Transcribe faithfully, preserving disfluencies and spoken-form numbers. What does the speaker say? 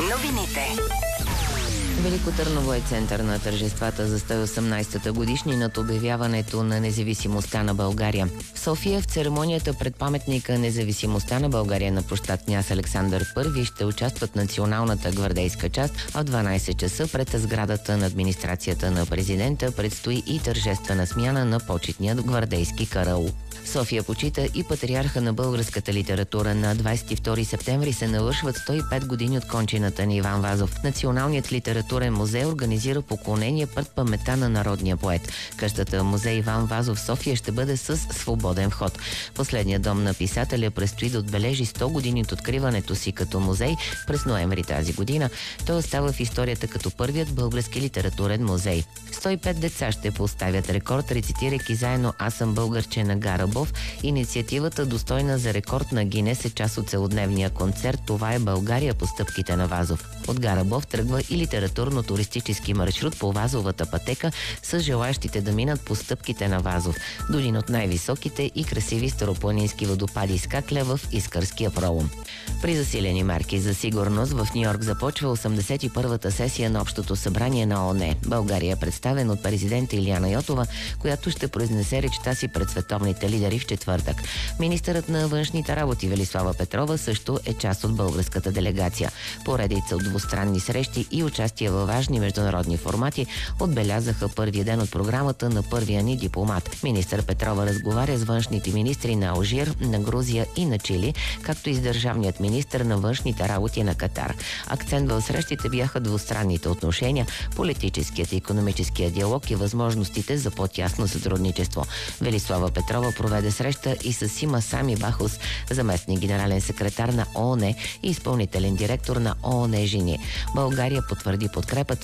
Новините. Велико Търново е център на тържествата за сто и осемнадесетата годишнина от обявяването на независимостта на България. В София в церемонията пред паметника независимостта на България на площад Княз Александър Първи ще участват националната гвардейска част, а в дванадесет часа пред сградата на администрацията на президента предстои и тържествена смяна на почетният гвардейски караул. София почита и патриарха на българската литература. На двадесет и втори септември се навършват сто и пет години от кончината на Иван Вазов. Националният литературен музей организира поклонение пред паметта на народния поет. Къщата музей Иван Вазов в София ще бъде с свободен вход. Последният дом на писателя предстои да отбележи сто години от откриването си като музей през ноември тази година. Той остава в историята като първият български литературен музей. сто и пет деца ще поставят рекорд, рецитирайки заедно "Аз съм българче" на Гарабов. Инициативата, достойна за рекорд на Гинес, е част от целодневния концерт "Това е България" по стъпките на Вазов. От Гарабов тръгва и литературно-туристически маршрут по Вазовата пътека с желаящите да минат по стъпките на Вазов до един от най-високите и красиви старопланински водопади Скакля в Искърския пролом. При засилени мерки за сигурност в Ню-Йорк започва осемдесет и първата сесия на Общото събрание на ООН. България е представен от президента Илияна Йотова, която ще произнесе речта си пред световните лидери в четвъртък. Министърът на външните работи Велислава Петрова също е част от българската делегация. Поредица от двустранни срещи и участие във важни международни формати отбелязаха първия ден от програмата на първия ни дипломат. Министър Петрова разговаря с външните министри на Алжир, на Грузия и на Чили, както и с държавният министър на външните работи на Катар. Акцент в срещите бяха двустранните отношения, политическият и икономическия диалог и възможностите за по-тясно сътрудничество. Велислава Петрова проведе среща и с Сима Сами Бахус, заместник генерален секретар на ООН и изпълнителен директор на ООН Жени. България потвърди подкрепата